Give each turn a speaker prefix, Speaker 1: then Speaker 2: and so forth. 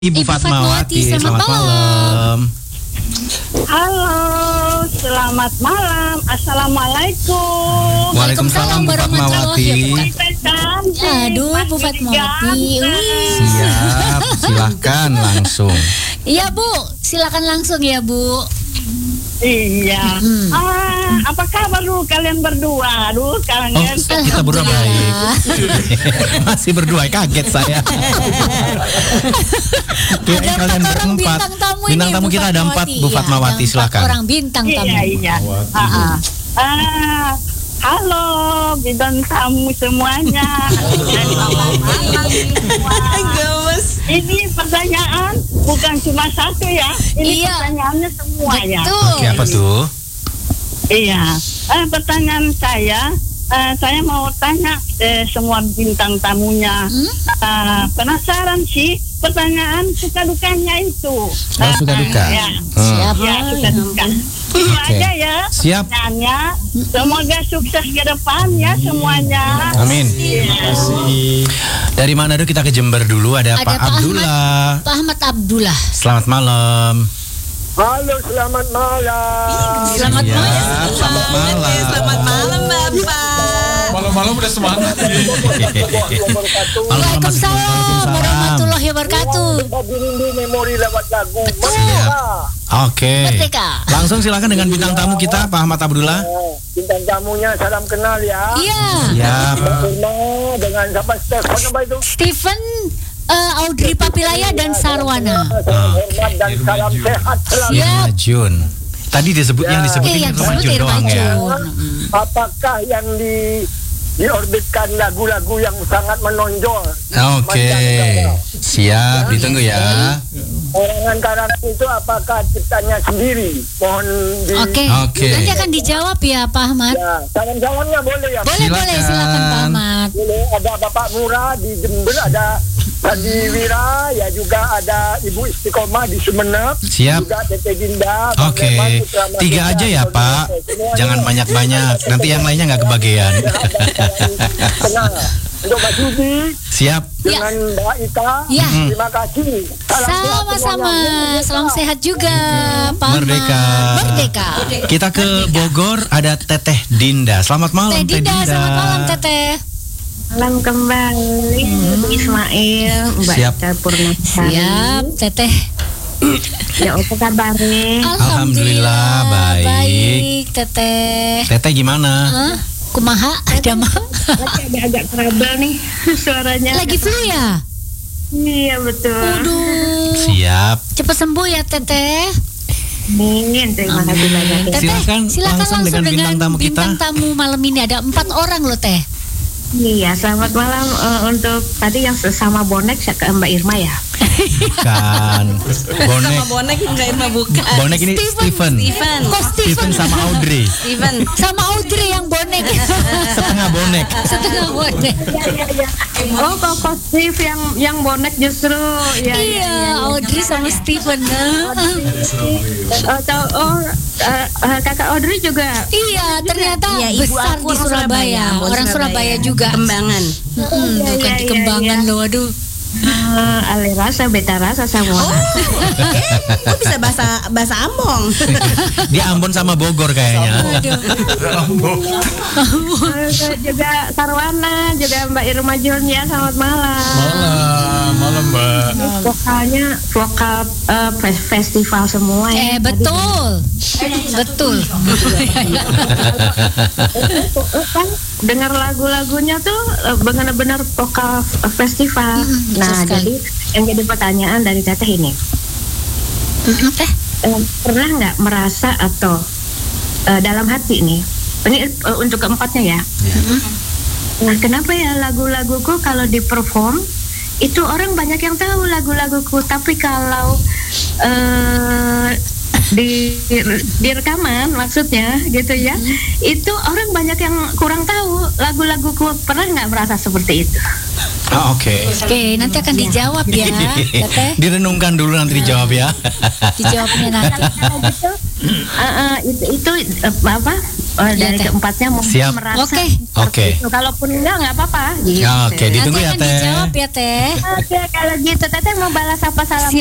Speaker 1: Ibu Fatmawati, selamat malam.
Speaker 2: Halo, selamat malam. Assalamualaikum.
Speaker 1: Waalaikumsalam Bu Fatmawati.
Speaker 3: Aduh, Bu Fatmawati.
Speaker 1: Siap, silahkan langsung.
Speaker 3: Iya Bu, silakan langsung ya Bu.
Speaker 2: Iya. Apa kabar dulu kalian berdua? Aduh, kangen.
Speaker 1: Kita berdua baik. Masih berdua, kaget saya.
Speaker 3: Ada
Speaker 1: Kalian
Speaker 3: orang
Speaker 1: berempat.
Speaker 3: bintang tamu
Speaker 1: Bintang
Speaker 3: ini,
Speaker 1: tamu
Speaker 3: Bu
Speaker 1: kita ada empat, Bu
Speaker 3: Fatmawati.
Speaker 1: Fatmawati,
Speaker 3: Ada
Speaker 1: silakan.
Speaker 3: orang bintang tamu.
Speaker 2: Iya. Halo, bintang tamu semuanya. Ini pertanyaan bukan cuma satu ya. Ini
Speaker 3: Iya.
Speaker 2: pertanyaannya semua ya.
Speaker 3: Betul.
Speaker 1: Oke, apa tuh?
Speaker 2: Iya. Pertanyaan saya mau tanya semua bintang tamunya. Penasaran sih pertanyaan suka dukanya itu.
Speaker 1: Suka duka.
Speaker 2: Ya.
Speaker 3: Siap.
Speaker 2: Ya, suka duka. Itu
Speaker 1: Oke.
Speaker 2: aja ya.
Speaker 1: Siap.
Speaker 2: Pertanyaannya. Semoga sukses ke depan ya semuanya.
Speaker 1: Amin.
Speaker 2: Iya.
Speaker 1: Dari mana dulu kita ke Jember dulu, ada
Speaker 3: Ada
Speaker 1: Pak
Speaker 3: Pak
Speaker 1: Abdullah.
Speaker 3: Pak Ahmad Abdullah.
Speaker 1: Selamat malam.
Speaker 4: Halo, selamat malam.
Speaker 3: Selamat
Speaker 1: Ya,
Speaker 3: malam.
Speaker 1: selamat malam.
Speaker 5: Selamat malam Bapak.
Speaker 6: Malam-malam udah semangat.
Speaker 3: Waalaikumsalam warahmatullahi wabarakatuh.
Speaker 4: Rindu memori lewat lagu.
Speaker 1: Siap. Oke.
Speaker 3: Merdeka.
Speaker 1: Langsung silakan dengan bintang tamu kita, Pak Ahmad Abdullah.
Speaker 4: Bintang tamunya salam kenal ya.
Speaker 3: Iya.
Speaker 1: Siap.
Speaker 4: Irma dengan siapa Stefan apa itu?
Speaker 3: Stephen, Audrey Papilaya dan Sarwana.
Speaker 4: Salam hormat dan salam sehat selalu.
Speaker 3: Siap.
Speaker 1: Irma Jun. Tadi yang disebutin
Speaker 3: yang
Speaker 1: Irma
Speaker 3: disebut
Speaker 1: Jun
Speaker 3: Irma
Speaker 1: doang ya.
Speaker 3: Jun.
Speaker 4: Apakah yang diorbitkan lagu-lagu yang sangat menonjol?
Speaker 1: Oke. Siap, ditunggu ya.
Speaker 4: Karangan itu apakah ciptanya sendiri? Mohon di
Speaker 3: Oke.
Speaker 1: Oke.
Speaker 3: Nanti akan dijawab ya Pak Ahmad.
Speaker 4: Ya, salam-salamnya boleh ya?
Speaker 3: Boleh silakan Pak Ahmad.
Speaker 4: Boleh, ada Bapak Murah di Jember, ada Sandi Wira, ya juga ada Ibu Istiqomah di Sumeneb,
Speaker 1: Siap.
Speaker 4: juga Tete Dinda. Bang
Speaker 1: Oke.
Speaker 4: Leman, Putra Mahkota,
Speaker 1: 3 aja ya,
Speaker 4: Tony
Speaker 1: Pak.
Speaker 4: Oke, semuanya.
Speaker 1: Jangan banyak-banyak. Nanti yang lainnya nggak kebagian.
Speaker 4: Tenang. Untuk Mas Yudi
Speaker 1: Siap.
Speaker 4: dengan Mbak Ita,
Speaker 3: Ya.
Speaker 4: terima kasih. Salam sehat
Speaker 3: Sama-sama.
Speaker 4: semuanya.
Speaker 3: Salam sehat juga Pak Ahmad.
Speaker 1: Merdeka.
Speaker 3: Merdeka.
Speaker 1: Kita ke Bogor, ada Teteh Dinda. Selamat malam,
Speaker 3: Teh Dinda, selamat malam Teteh.
Speaker 7: Malam kembali Bu Ismail, Mbak
Speaker 1: Siap.
Speaker 7: Ita Purnasa.
Speaker 3: Siap Teteh.
Speaker 7: Ya apa kabarnya?
Speaker 1: Alhamdulillah, baik.
Speaker 3: Baik Teteh.
Speaker 1: Teteh gimana?
Speaker 3: Hah? Kumaha? Ada mah.
Speaker 7: Agak trouble nih suaranya.
Speaker 3: Lagi flu ya?
Speaker 7: Iya betul.
Speaker 3: Aduh.
Speaker 1: Siap.
Speaker 3: Cepat sembuh ya Teteh.
Speaker 7: Amin, terima kasih banyak. ya.
Speaker 3: Teteh,
Speaker 1: Silakan langsung dengan bintang tamu kita.
Speaker 3: Bintang tamu malam ini ada 4 orang loh Teh.
Speaker 7: Iya, selamat malam untuk tadi yang sesama bonek ke Mbak Irma ya.
Speaker 1: Bukan. Bonek.
Speaker 5: Sama bonek enggak Irma bukan.
Speaker 1: Bonek ini Steven.
Speaker 5: Steven.
Speaker 3: Kok
Speaker 1: Steven sama Audrey.
Speaker 5: Steven.
Speaker 3: Sama Audrey yang bonek.
Speaker 1: Setengah bonek.
Speaker 3: Setengah bonek.
Speaker 7: Oh, kok Steve yang bonek justru ya.
Speaker 3: Iya, Audrey sama Steven.
Speaker 7: Kakak Audrey juga.
Speaker 3: Iya, ternyata
Speaker 5: Iya, ibu
Speaker 3: besar
Speaker 5: aku
Speaker 3: di Surabaya. Orang Surabaya juga.
Speaker 5: Kembangan.
Speaker 3: Bukan di Kembangan loh, aduh.
Speaker 7: Ale rasa, beta rasa semua.
Speaker 5: Kok bisa bahasa Ambon?
Speaker 1: Dia Ambon sama Bogor kayaknya.
Speaker 7: Juga Sarwana, juga Mbak Irma Jun ya, selamat malam.
Speaker 6: Malam Mbak.
Speaker 7: Vokalnya vokal festival semua ya.
Speaker 3: Betul. Betul.
Speaker 7: Kan dengar lagu-lagunya tuh benar-benar vokal festival. Nah,
Speaker 3: sekali.
Speaker 7: jadi yang jadi pertanyaan dari Teteh ini, pernah nggak merasa atau dalam hati nih, ini untuk keempatnya ya. Nah, kenapa ya lagu-laguku kalau di-perform itu orang banyak yang tahu lagu-laguku, tapi kalau di rekaman maksudnya gitu ya, itu orang banyak yang kurang tahu lagu-laguku. Pernah nggak merasa seperti itu?
Speaker 1: Oke.
Speaker 3: Oke, nanti akan dijawab ya, Teteh.
Speaker 1: Direnungkan dulu nanti dijawab ya.
Speaker 3: Dijawabnya nanti.
Speaker 7: Itu apa dari
Speaker 3: Teh.
Speaker 7: keempatnya mungkin
Speaker 1: Siap.
Speaker 7: merasa
Speaker 3: Oke.
Speaker 1: Oke.
Speaker 7: itu. Kalaupun nggak apa-apa gitu.
Speaker 1: Ya, oke, ditunggu
Speaker 3: Nanti
Speaker 1: ya
Speaker 3: akan
Speaker 1: Teh.
Speaker 3: dijawab ya Teh.
Speaker 7: Oke, kalau gitu Teteh mau balas apa salam